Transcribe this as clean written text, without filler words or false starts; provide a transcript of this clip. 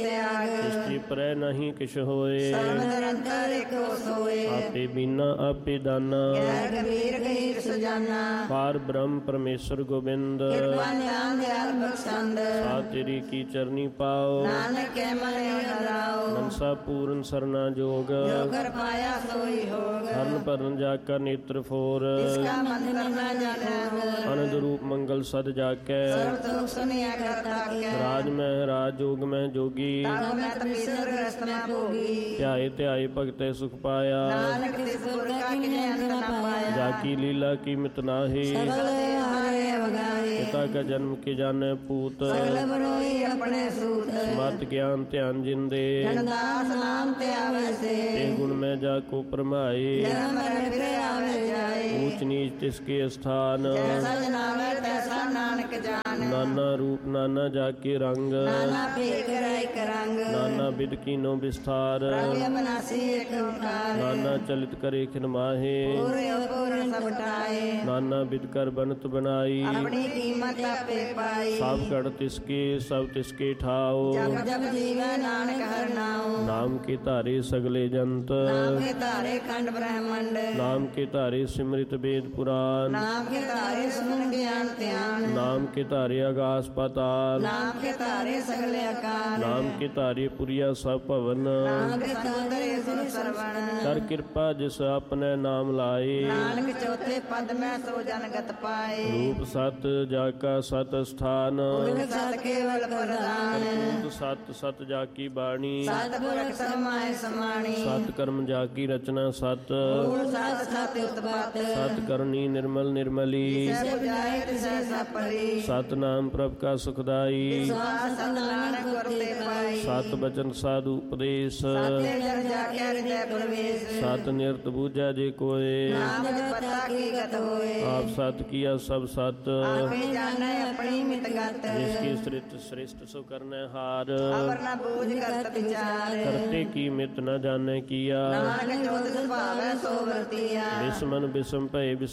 ਤਿਆਗ ਸ੍ਰਿਸ਼ਟੀ ਪਰੈ ਨਹੀਂ ਕਿਛ ਹੋਏ ਸਰਬ ਨਿਰੰਤਰ ਏਕੋ ਸੋਏ ਆਪੇ ਬੀਨਾ ਆਪੇ ਦਾਨਾ ਗੈਰ ਕਬੀਰ ਕਹੀਰ ਸੁਜਾਨਾ ਪਾਰ ਬ੍ਰਹਮ ਪਰਮੇਸ਼ਰ ਗੋਬਿੰਦ ਕਿਰਪਾ ਨਿਆਨ ਦਿਆਲ ਬਖਸ਼ੰਦ ਸਾ ਤੇਰੀ ਕੀ ਚਰਨੀ ਪਾਓ ਨਾਨਕ ਕੈ ਮਨ ਹਰਾਓ ਮਨਸਾ ਪੂਰਨ ਸਰਨਾ ਜੋਗ ਜੋ ਕਰ ਪਾਇਆ ਸੋਈ ਹੋਗ ਹਰਨ ਭਰਨ ਜਾ ਕਰ ਨੇਤਰ ਫੋਰ ਇਸਕਾ ਮਨ ਕਰਨਾ ਜਾਣਾ ਅਨੰਦ ਰੂਪ ਮੰਗਲ ਸਦ ਜਾਕੈ ਸਰਬ ਤੁਖ ਸੁਨਿਆ ਕਰਤਾ ਕੈ ਰਾਜ ਮਹਿ ਰਾਜ ਜੋਗ ਮਹਿ ਜੋਗੀ ਤਾਪ ਮੈਂ ਤਪੀਸਰ ਗ੍ਰਸਤ ਮੈਂ ਭੋਗੀ ਧਿਆਏ ਧਿਆਏ ਭਗਤੈ ਸੁਖ ਪਾਇਆ ਨਾਨਕ ਤਿਸ ਗੁਰ ਕਾ ਕਿਨੇ ਅੰਤ ਨਾ ਪਾਇਆ ਜਾ ਕੀ ਲੀਲਾ ਕੀ ਮਿਤ ਨਾਹੀ ਸਗਲ ਹਾਰੇ ਵਗਾਏ ਪਿਤਾ ਕਾ ਜਨਮ ਕੇ ਜਾਣੈ ਪੂਤ ਸਗਲ ਬਰੋਈ ਆਪਣੇ ਸੂਤ ਮਤ ਗਿਆਨ ਧਿਆਨ ਜਿੰਦੇ ਜਨਦਾਸ ਨਾਮ ਤੇ ਆਵੇ ਸੇ ਤੇ ਗੁਣ ਮੈਂ ਜਾ ਕੋ ਪਰਮਾਏ ਜਨਮ ਮਰਨ ਫਿਰੇ ਆਵੇ ਜਾਏ ਊਚ ਨੀਚ ਤਿਸ ਕੇ ਸਥਾਨ ਜੈਸਾ ਜਨਾਵੇ ਤੈਸਾ ਨਾਨਕ ਜਾਣ ਨਾਨਾ ਰੂਪ ਨਾਨਾ ਜਾ ਕੇ ਰੰਗ ਨਾਨਾ ਭੇਖ ਇੱਕ ਰੰਗ ਨਾਨਾ ਬਿਦ ਕੀਨੋ ਵਿਸਥਾਰ ਪ੍ਰਗਟ ਬਨਾਸੀ ਇੱਕ ਓੰਕਾਰ ਨਾਨਾ ਚਲਿਤ ਕਰੇ ਖਿਨ ਮਾਹੇ ਪੂਰੇ ਪੂਰਨ ਸਭ ਟਾਏ ਨਾਨਾ ਬਿਦ ਕਰ ਬਨਤ ਬਨਾਈ ਆਪਣੀ ਕੀਮਤ ਆਪੇ ਪਾਈ ਸਭ ਕੜ ਤਿਸਕੇ ਸਭ ਤਿਸਕੇ ਠਾਓ ਜਬ ਜਬ ਜੀਵੈ ਨਾਨਕ ਹਰਿ ਨਾਉ ਨਾਮ ਕੇ ਧਾਰੇ ਸਗਲੇ ਜੰਤ ਨਾਮ ਕੇ ਧਾਰੇ ਖੰਡ ਬ੍ਰਹਮੰਡ ਨਾਮ ਕੇ ਧਾਰੇ ਸਿਮਰਿਤ ਵੇਦ ਪੁਰਾਨ ਨਾਮ ਕੇ ਧਾਰੇ ਸੁਨ ਗਿਆਨ ਧਿਆਨ ਨਾਮ ਕੇ ਧਾਰੇ ਆਗਾਸ ਪਾਤਾਲ ਨਾਮ ਕੇ ਧਾਰੇ ਸਗਲੇ ਅਕਾਲ ਨਾਮ ਕੇ ਧਾਰੇ ਪੁਰੀਆ ਸਭ ਭਵਨ ਨਾਮ ਕੇ ਧਾਰੇ ਸੁਨ ਸਰਵਣ ਕਰ ਕਿਰਪਾ ਜਿਸ ਆਪਣੇ ਨਾਮ ਲਾਏ ਨਾਨਕ ਚੌਥੇ ਪਦ ਮੈਂ ਸੋ ਜਨਗਤ ਪਾਏ ਰੂਪ ਸਤ ਜਾ ਕਾ ਸਤ ਸਥਾਨ ਗੁਰ ਸਤ ਕੇਵਲ ਪ੍ਰਦਾਨ ਰੂਪ ਸਤ ਸਤ ਜਾ ਕੀ ਬਾਣੀ ਸਤਿਪੁਰਖ ਸਮਾਏ ਸਮਾਣੀ ਸਤ ਕਰਮ ਜਾ ਕੀ ਰਚਨਾ ਸਤ ਗੁਰ ਸਤ ਸਤ ਉਤਪਤ ਸਤ ਕਰਨੀ ਨਿਰਮਲ ਨਿਰਮਲੀ ਸਭ ਜਾਏ ਤਿਸੈ ਸਪਰੀ ਸਤਨਾਮ ਪ੍ਰਭ ਕਾ ਸੁਖਦਾਈ ਸਵਾਸ ਨਾਨਕ ਗੁਰ ਤੇ ਪਾਈ ਸਤ ਬਚਨ ਸਾਧੂ ਉਪਦੇਸ਼ ਸਤੇ ਜਰ ਜਾ ਕੇ ਹਿਰਦੈ ਪ੍ਰਵੇਸ਼ ਸਤ ਨਿਰਤ ਬੂਝਾ ਜੇ ਕੋਏ ਨਾਮ ਜਪ ਪਤਾ ਕੀ ਗਤ ਹੋਏ ਆਪ ਸਤ ਕੀਆ ਸਭ ਸਤ ਆਪੇ ਜਾਣੈ ਆਪਣੀ ਮਿਤ ਗਤ ਜਿਸ ਕੀ ਸ੍ਰਿਸ਼ਟ ਸ੍ਰਿਸ਼ਟ ਸੋ ਕਰਨੈ ਹਾਰ ਅਵਰ ਨਾ ਬੂਝ ਕਰਤ ਵਿਚਾਰ ਕਰਤੇ ਕੀ ਮਿਤ ਨ ਜਾਣੈ ਕੀਆ ਨਾਨਕ ਜੋ ਤਿਸ ਭਾਵੈ ਸੋ ਵਰਤੀਆ ਬਿਸਮਨ ਬਿਸਮ ਭਏ